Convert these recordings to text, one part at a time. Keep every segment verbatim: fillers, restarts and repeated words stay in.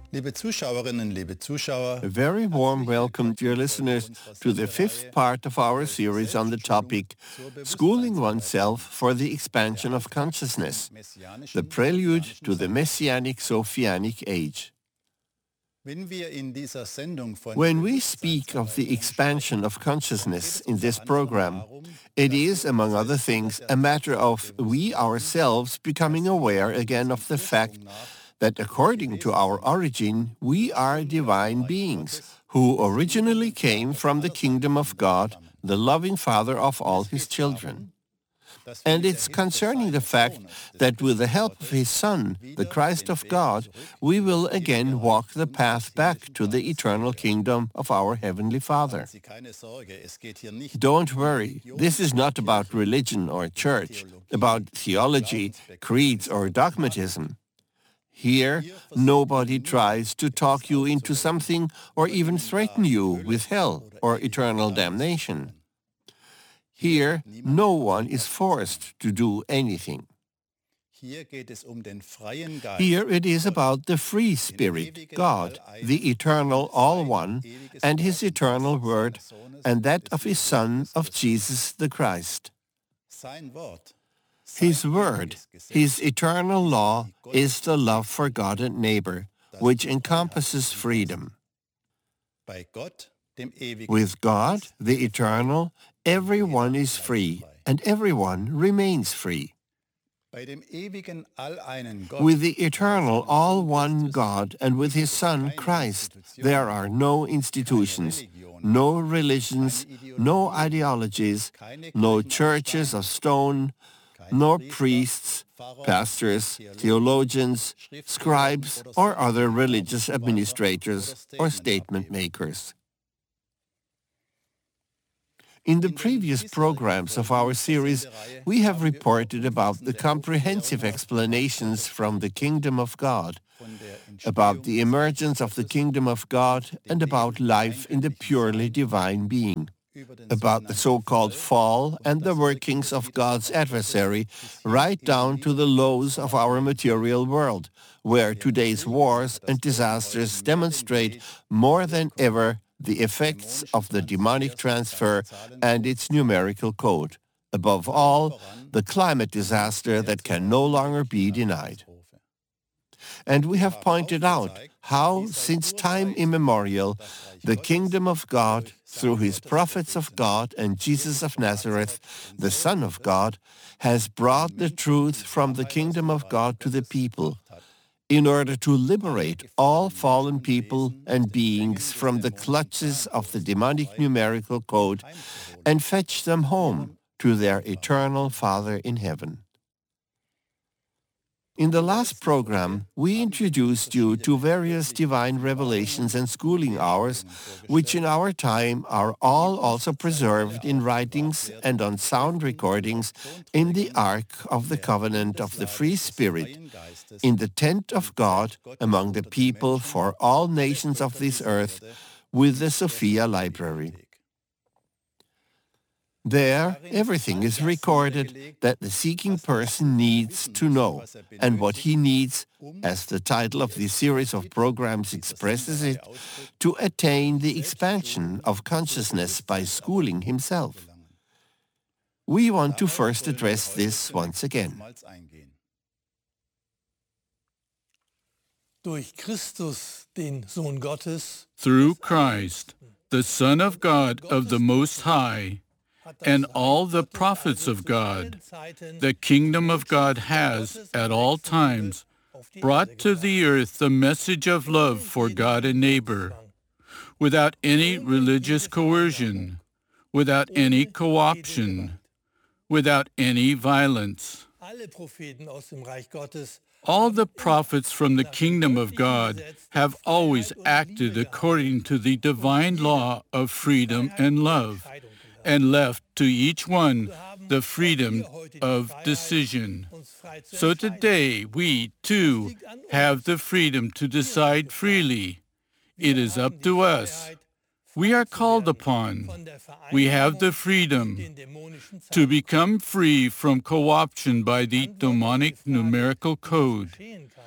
Liebe Zuschauerinnen, liebe Zuschauer, A very warm welcome, dear listeners, to the fifth part of our series on the topic Schooling Oneself for the Expansion of Consciousness, the prelude to the Messianic Sophianic Age. When we speak of the expansion of consciousness in this program, it is, among other things, a matter of we ourselves becoming aware again of the fact that according to our origin, we are divine beings who originally came from the kingdom of God, the loving Father of all his children. And it's concerning the fact that with the help of his Son, the Christ of God, we will again walk the path back to the eternal kingdom of our Heavenly Father. Don't worry, this is not about religion or church, about theology, creeds or dogmatism. Here, nobody tries to talk you into something or even threaten you with hell or eternal damnation. Here, no one is forced to do anything. Here it is about the free Spirit, God, the eternal All-One, and his eternal Word, and that of his Son, of Jesus the Christ. His Word, his eternal law, is the love for God and neighbor, which encompasses freedom. With God, the eternal, everyone is free, and everyone remains free. With the eternal, all-one God and with his Son, Christ, there are no institutions, no religions, no ideologies, no churches of stone, nor priests, pastors, theologians, scribes, or other religious administrators or statement makers. In the previous programs of our series, we have reported about the comprehensive explanations from the Kingdom of God, about the emergence of the Kingdom of God, and about life in the purely divine being, about the so-called fall and the workings of God's adversary, right down to the lows of our material world, where today's wars and disasters demonstrate more than ever the effects of the demonic transfer and its numerical code. Above all, the climate disaster that can no longer be denied. And we have pointed out how, since time immemorial, the kingdom of God, through his prophets of God and Jesus of Nazareth, the Son of God, has brought the truth from the kingdom of God to the people, in order to liberate all fallen people and beings from the clutches of the demonic numerical code and fetch them home to their eternal Father in heaven. In the last program, we introduced you to various divine revelations and schooling hours, which in our time are all also preserved in writings and on sound recordings in the Ark of the Covenant of the Free Spirit, in the tent of God among the people for all nations of this earth, with the Sophia Library. There, everything is recorded that the seeking person needs to know, and what he needs, as the title of this series of programs expresses it, to attain the expansion of consciousness by schooling himself. We want to first address this once again. Through Christ, the Son of God of the Most High, and all the prophets of God, the kingdom of God has, at all times, brought to the earth the message of love for God and neighbor, without any religious coercion, without any co-option, without any violence. All the prophets from the kingdom of God have always acted according to the divine law of freedom and love, and left to each one the freedom of decision. So today, we, too, have the freedom to decide freely. It is up to us. We are called upon. We have the freedom to become free from co-option by the demonic numerical code.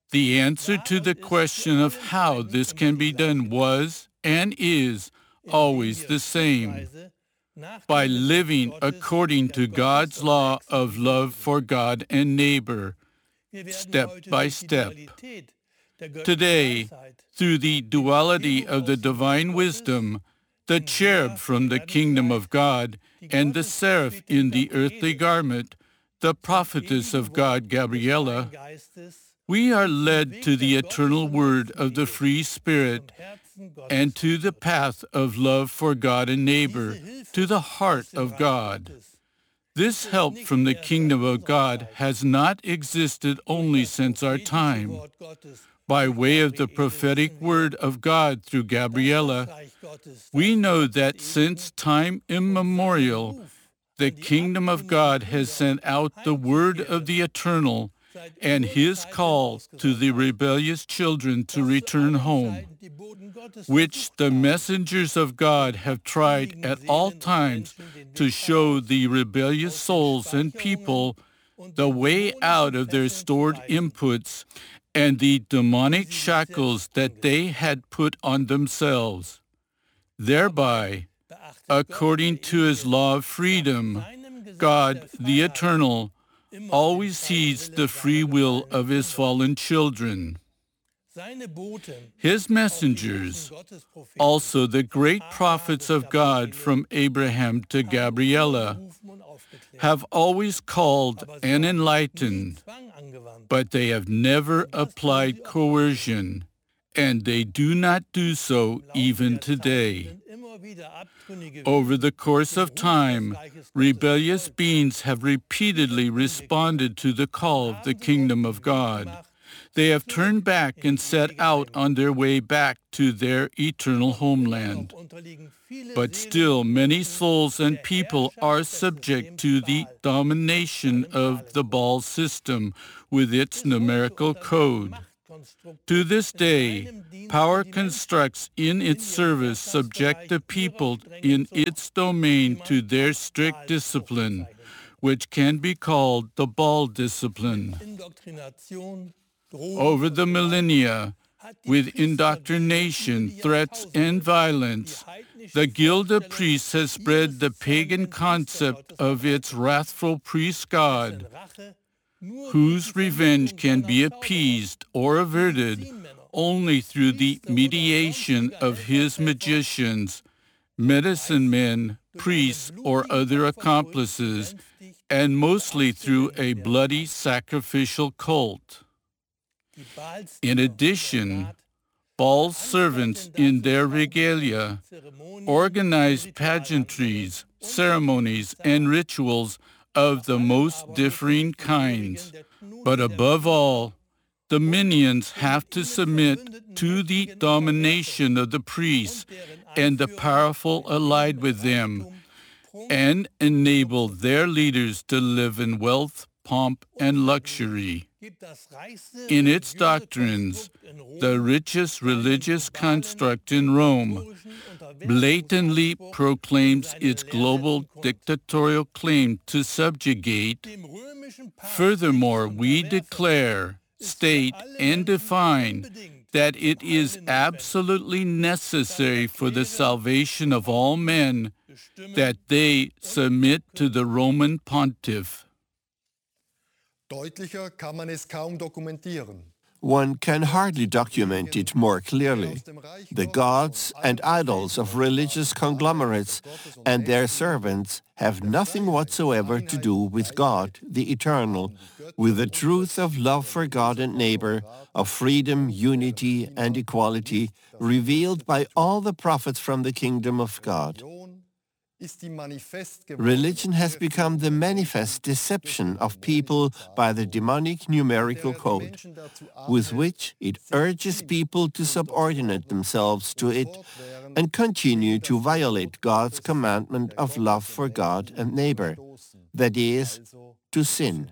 The answer to the question of how this can be done was and is always the same: by living according to God's law of love for God and neighbor, step by step. Today, through the duality of the divine wisdom, the cherub from the kingdom of God and the seraph in the earthly garment, the prophetess of God, Gabriella, we are led to the eternal word of the free Spirit and to the path of love for God and neighbor, to the heart of God. This help from the kingdom of God has not existed only since our time. By way of the prophetic word of God through Gabriella, we know that since time immemorial, the kingdom of God has sent out the word of the eternal and his call to the rebellious children to return home, which the messengers of God have tried at all times to show the rebellious souls and people the way out of their stored inputs and the demonic shackles that they had put on themselves. Thereby, according to his law of freedom, God, the Eternal, always sees the free will of his fallen children. His messengers, also the great prophets of God from Abraham to Gabriella, have always called and enlightened, but they have never applied coercion, and they do not do so even today. Over the course of time, rebellious beings have repeatedly responded to the call of the kingdom of God. They have turned back and set out on their way back to their eternal homeland. But still, many souls and people are subject to the domination of the Baal system with its numerical code. To this day, power constructs in its service subject the people in its domain to their strict discipline, which can be called the Baal discipline. Over the millennia, with indoctrination, threats, and violence, the guild of priests has spread the pagan concept of its wrathful priest god, whose revenge can be appeased or averted only through the mediation of his magicians, medicine men, priests, or other accomplices, and mostly through a bloody sacrificial cult. In addition, Baal's servants in their regalia organize pageantries, ceremonies, and rituals of the most differing kinds. But above all, the minions have to submit to the domination of the priests and the powerful allied with them, and enable their leaders to live in wealth, pomp, and luxury. In its doctrines, the richest religious construct in Rome blatantly proclaims its global dictatorial claim to subjugate. Furthermore, we declare, state, and define that it is absolutely necessary for the salvation of all men that they submit to the Roman pontiff. Deutlicher kann man es kaum dokumentieren. One can hardly document it more clearly. The gods and idols of religious conglomerates and their servants have nothing whatsoever to do with God, the Eternal, with the truth of love for God and neighbor, of freedom, unity, and equality, revealed by all the prophets from the kingdom of God. Religion has become the manifest deception of people by the demonic numerical code, with which it urges people to subordinate themselves to it and continue to violate God's commandment of love for God and neighbor, that is, to sin.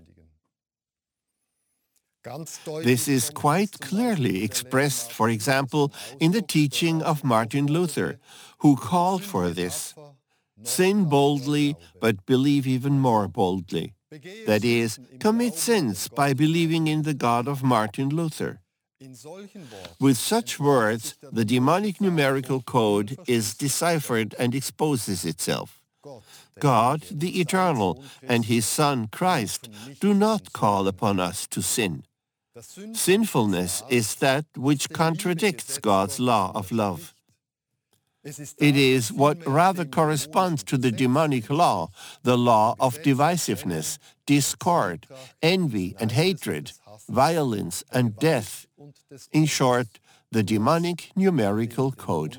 This is quite clearly expressed, for example, in the teaching of Martin Luther, who called for this. Sin boldly, but believe even more boldly. That is, commit sins by believing in the God of Martin Luther. With such words, the demonic numerical code is deciphered and exposes itself. God, the Eternal, and His Son, Christ, do not call upon us to sin. Sinfulness is that which contradicts God's law of love. It is what rather corresponds to the demonic law, the law of divisiveness, discord, envy and hatred, violence and death. In short, the demonic numerical code.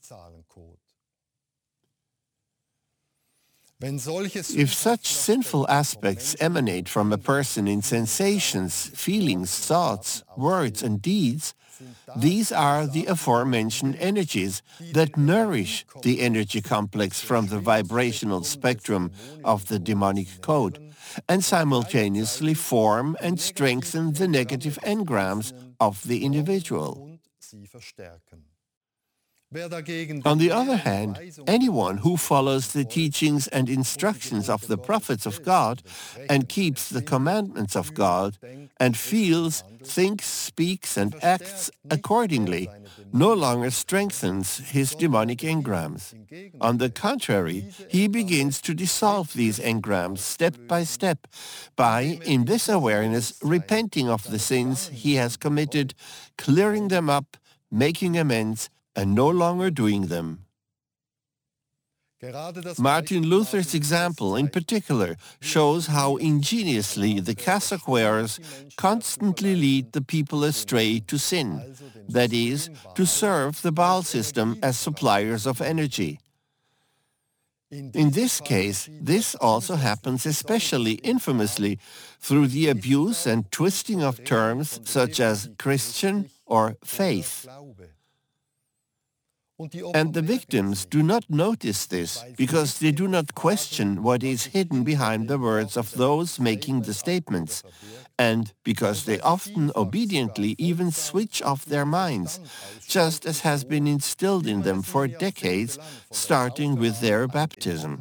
If such sinful aspects emanate from a person in sensations, feelings, thoughts, words, and deeds, these are the aforementioned energies that nourish the energy complex from the vibrational spectrum of the demonic code, and simultaneously form and strengthen the negative engrams of the individual. On the other hand, anyone who follows the teachings and instructions of the prophets of God and keeps the commandments of God and feels, thinks, speaks, and acts accordingly no longer strengthens his demonic engrams. On the contrary, he begins to dissolve these engrams step by step by, in this awareness, repenting of the sins he has committed, clearing them up, making amends, and no longer doing them. Martin Luther's example, in particular, shows how ingeniously the cassock wearers constantly lead the people astray to sin, that is, to serve the Baal system as suppliers of energy. In this case, this also happens especially infamously through the abuse and twisting of terms such as Christian or faith. And the victims do not notice this because they do not question what is hidden behind the words of those making the statements, and because they often obediently even switch off their minds, just as has been instilled in them for decades, starting with their baptism.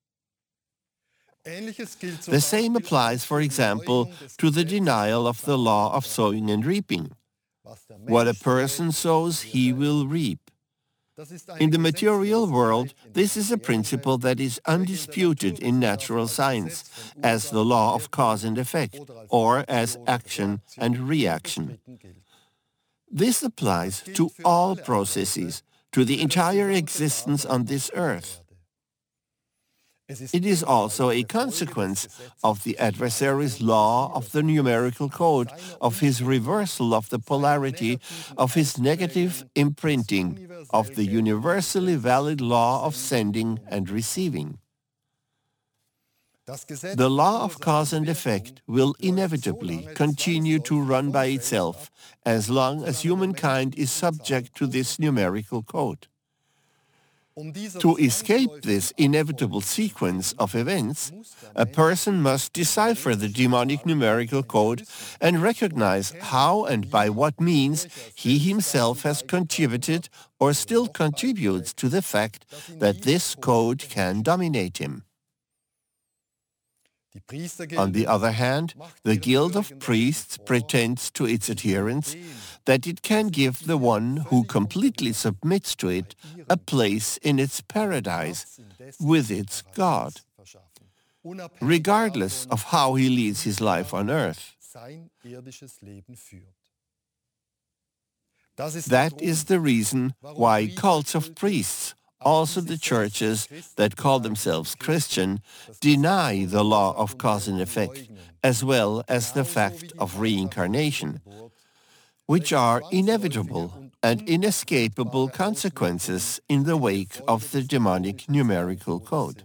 The same applies, for example, to the denial of the law of sowing and reaping. What a person sows, he will reap. In the material world, this is a principle that is undisputed in natural science, as the law of cause and effect, or as action and reaction. This applies to all processes, to the entire existence on this earth. It is also a consequence of the adversary's law of the numerical code, of his reversal of the polarity, of his negative imprinting, of the universally valid law of sending and receiving. The law of cause and effect will inevitably continue to run by itself as long as humankind is subject to this numerical code. To escape this inevitable sequence of events, a person must decipher the demonic numerical code and recognize how and by what means he himself has contributed or still contributes to the fact that this code can dominate him. On the other hand, the Guild of Priests pretends to its adherents that it can give the one who completely submits to it a place in its paradise with its God, regardless of how he leads his life on earth. That is the reason why cults of priests, also the churches that call themselves Christian, deny the law of cause and effect, as well as the fact of reincarnation, which are inevitable and inescapable consequences in the wake of the demonic numerical code.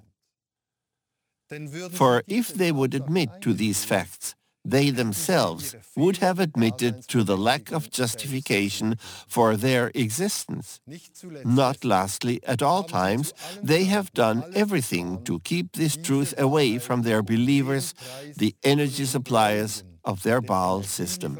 For if they would admit to these facts, they themselves would have admitted to the lack of justification for their existence. Not lastly, at all times, they have done everything to keep this truth away from their believers, the energy suppliers of their Baal system.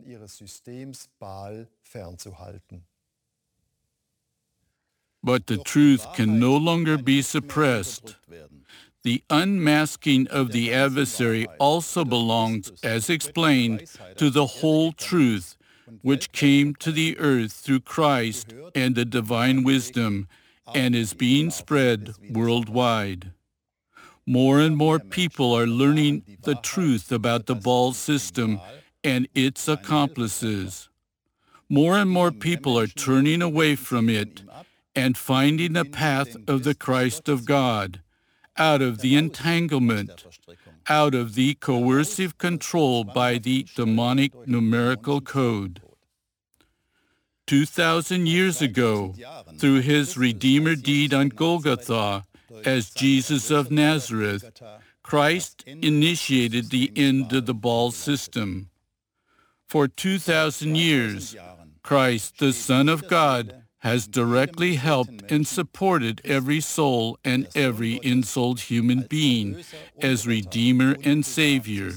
But the truth can no longer be suppressed. The unmasking of the adversary also belongs, as explained, to the whole truth, which came to the earth through Christ and the divine wisdom, and is being spread worldwide. More and more people are learning the truth about the Baal system and its accomplices. More and more people are turning away from it and finding the path of the Christ of God, out of the entanglement, out of the coercive control by the demonic numerical code. Two thousand years ago, through his Redeemer deed on Golgotha, as Jesus of Nazareth, Christ initiated the end of the Baal system. For two thousand years, Christ, the Son of God, has directly helped and supported every soul and every ensouled human being as Redeemer and Savior.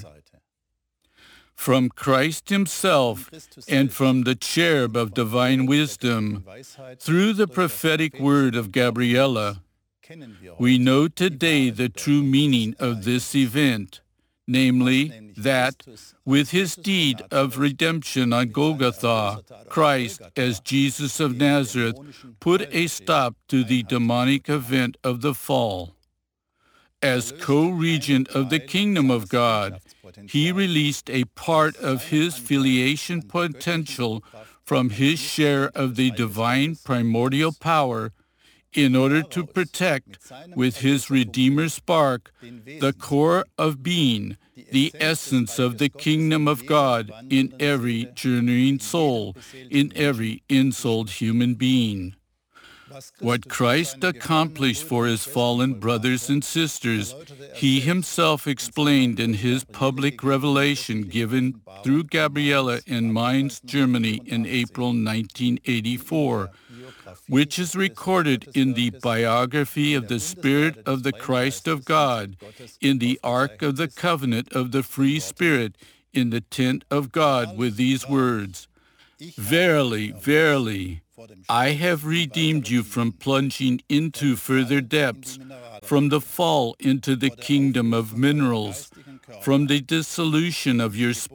From Christ himself and from the cherub of divine wisdom, through the prophetic word of Gabriella, we know today the true meaning of this event, namely that, with his deed of redemption on Golgotha, Christ, as Jesus of Nazareth, put a stop to the demonic event of the fall. As co-regent of the kingdom of God, he released a part of his filiation potential from his share of the divine primordial power in order to protect, with his Redeemer spark, the core of being, the essence of the kingdom of God in every journeying soul, in every ensouled human being. What Christ accomplished for his fallen brothers and sisters, he himself explained in his public revelation given through Gabriella in Mainz, Germany in April nineteen eighty-four, which is recorded in the biography of the Spirit of the Christ of God, in the Ark of the Covenant of the Free Spirit, in the tent of God, with these words, "Verily, verily, I have redeemed you from plunging into further depths, from the fall into the kingdom of minerals, from the dissolution of your